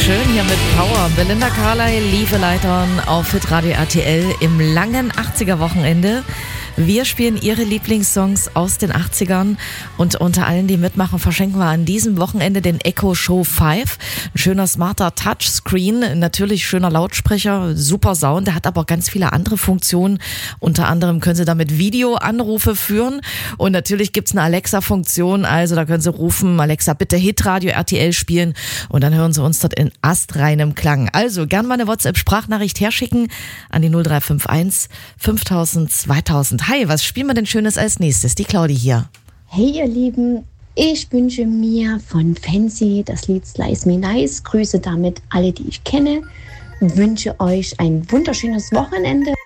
Schön hier mit Power. Belinda Carlisle, Liefeleitern auf Hitradio RTL im langen 80er-Wochenende. Wir spielen ihre Lieblingssongs aus den 80ern und unter allen, die mitmachen, verschenken wir an diesem Wochenende den Echo Show 5. Ein schöner, smarter Touchscreen, natürlich schöner Lautsprecher, super Sound. Der hat aber auch ganz viele andere Funktionen. Unter anderem können Sie damit Videoanrufe führen und natürlich gibt's eine Alexa-Funktion. Also da können Sie rufen, Alexa, bitte Hitradio RTL spielen und dann hören Sie uns dort in astreinem Klang. Also gern mal eine WhatsApp-Sprachnachricht herschicken an die 0351 5000 2000. Hi, was spielen wir denn Schönes als nächstes? Die Claudi hier. Hey ihr Lieben, ich wünsche mir von Fancy das Lied Slice Me Nice. Grüße damit alle, die ich kenne. Wünsche euch ein wunderschönes Wochenende.